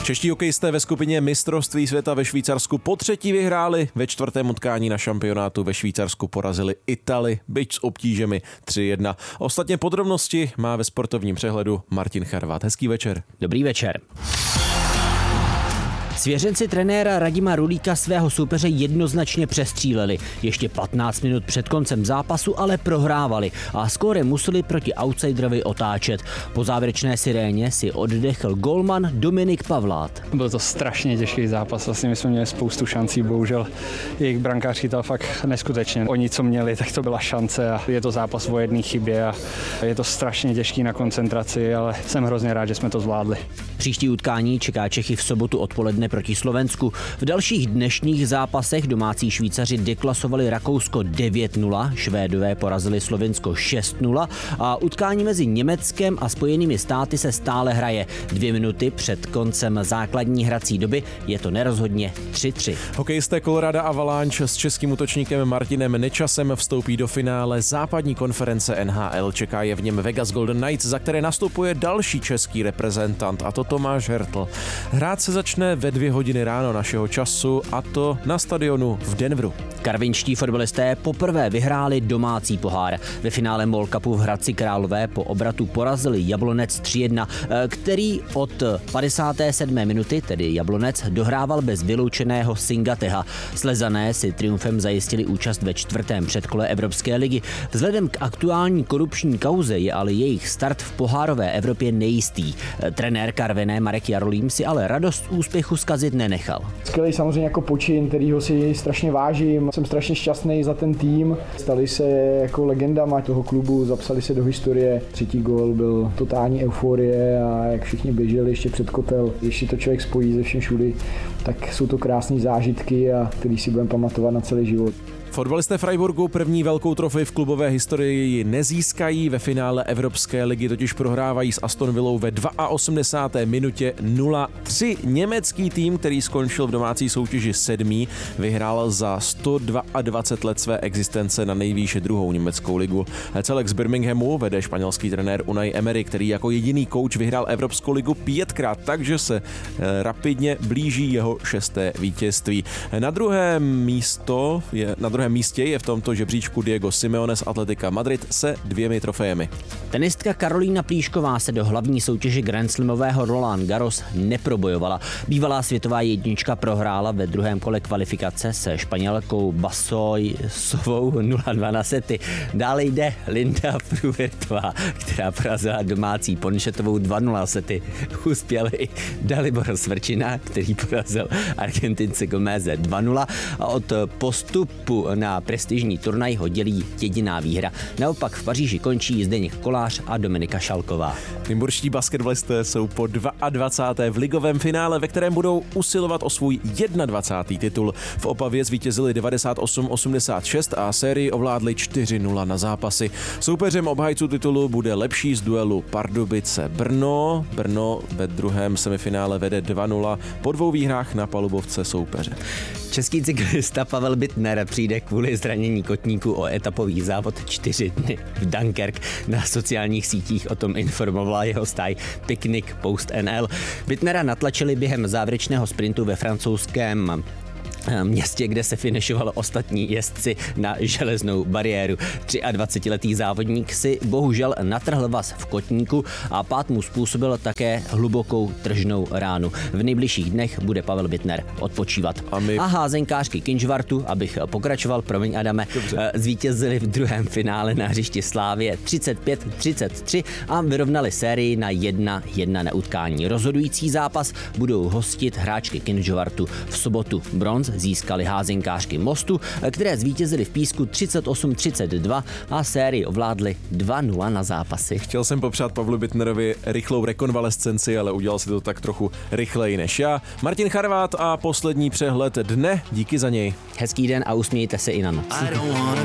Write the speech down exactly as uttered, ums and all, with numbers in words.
Čeští hokejisté ve skupině mistrovství světa ve Švýcarsku po třetí vyhráli. Ve čtvrtém utkání na šampionátu ve Švýcarsku porazili Itali, byť s obtížemi tři jedna. Ostatně podrobnosti má ve sportovním přehledu Martin Charvát. Hezký večer. Dobrý večer. Svěřenci trenéra Radima Rulíka svého soupeře jednoznačně přestříleli. Ještě patnáct minut před koncem zápasu ale prohrávali a skóre museli proti outsiderovi otáčet. Po závěrečné siréně si oddechl golman Dominik Pavlát. Byl to strašně těžký zápas, vlastně my jsme měli spoustu šancí, bohužel jejich brankář chytal fakt neskutečně. Oni co měli, tak to byla šance a je to zápas o jedné chybě a je to strašně těžký na koncentraci, ale jsem hrozně rád, že jsme to zvládli. Příští utkání čeká Čechy v sobotu odpoledne proti Slovensku. V dalších dnešních zápasech domácí Švýcaři deklasovali Rakousko devět nula, Švédové porazili Slovinsko šest nula a utkání mezi Německem a Spojenými státy se stále hraje. Dvě minuty před koncem základní hrací doby je to nerozhodně tři tři. Hokejisté Colorado Avalanche s českým útočníkem Martinem Nečasem vstoupí do finále západní konference N H L. Čeká je v něm Vegas Golden Knights, za které nastupuje další český reprezentant, a to Tomáš Hertl. Hrát se začne ve dvě hodiny ráno našeho času, a to na stadionu v Denveru. Karvinští fotbalisté poprvé vyhráli domácí pohár. Ve finále MOL Cupu v Hradci Králové po obratu porazili Jablonec tři jedna, který od padesáté sedmé minuty, tedy Jablonec, dohrával bez vyloučeného Singateha. Slezané si triumfem zajistili účast ve čtvrtém předkole Evropské ligy. Vzhledem k aktuální korupční kauze je ale jejich start v pohárové Evropě nejistý. Trenér Karviné Marek Jarolím si ale radost úspěchu zkazit nenechal. Skvělý samozřejmě jako počin, kterýho si strašně vážím. Jsem strašně šťastný za ten tým. Stali se jako legendama toho klubu, zapsali se do historie. Třetí gól byl totální euforie a jak všichni běželi ještě před kotel. Ještě to člověk spojí ze všem všudy, tak jsou to krásné zážitky, a který si budeme pamatovat na celý život. Fotbalisté Freiburgu první velkou trofej v klubové historii nezískají. Ve finále Evropské ligy totiž prohrávají s Aston Villou ve osmdesáté druhé minutě nula tři. Německý tým, který skončil v domácí soutěži sedmý, vyhrál za sto dvacet dva let své existence na nejvýše druhou německou ligu. Celek z Birminghamu vede španělský trenér Unai Emery, který jako jediný kouč vyhrál Evropskou ligu pětkrát, takže se rapidně blíží jeho šesté vítězství. Na druhém místo je na druhém místě je v tomto žebříčku Diego Simeone z Atletica Madrid se dvěmi trofejemi. Tenistka Karolína Plíšková se do hlavní soutěže Grand Slamového Roland Garros neprobojovala. Bývalá světová jednička prohrála ve druhém kole kvalifikace se Španělkou Basojsovou nula dva na sety. Dále jde Linda Fruhvirtová, která porazila domácí Ponšetovou dva nula sety. Uspěl i Dalibor Svrčina, který porazil Argentince Gomeze dva nula, a od postupu na prestižní turnaj ho dělí jediná výhra. Naopak v Paříži končí Zdeněk Kolář a Dominika Šalková. Nymburští basketbalisté jsou po dvacáté druhé v ligovém finále, ve kterém budou usilovat o svůj dvacátý první titul. V Opavě zvítězili devadesát osm osmdesát šest a sérii ovládli čtyři nula na zápasy. Soupeřem obhájců titulu bude lepší z duelu Pardubice Brno. Brno ve druhém semifinále vede dva nula po dvou výhrách na palubovce soupeře. Český cyklista Pavel Bittner přijde kvůli zranění kotníku o etapový závod čtyři dny v Dunkirk. Na sociálních sítích o tom informovala jeho stáj Picnic Post N L. Bittnera natlačili během závěrečného sprintu ve francouzském městě, kde se finišovalo ostatní jezdci na železnou bariéru. dvacetiletý závodník si bohužel natrhl vaz v kotníku a pád mu způsobil také hlubokou tržnou ránu. V nejbližších dnech bude Pavel Bittner odpočívat. A, my... a házenkářky Kynžvartu, abych pokračoval, promiň Adame, Dobře. zvítězili v druhém finále na hřišti Slávie třicet pět třicet tři a vyrovnali sérii na jedna jedna na utkání. Rozhodující zápas budou hostit hráčky Kynžvartu. V sobotu bronz získali házenkářky Mostu, které zvítězily v Písku třicet osm třicet dva a sérii ovládly dva nula na zápasy. Chtěl jsem popřát Pavlu Bittnerovi rychlou rekonvalescenci, ale udělal si to tak trochu rychleji než já. Martin Charvát a poslední přehled dne, díky za něj. Hezký den a usmějte se i na noc.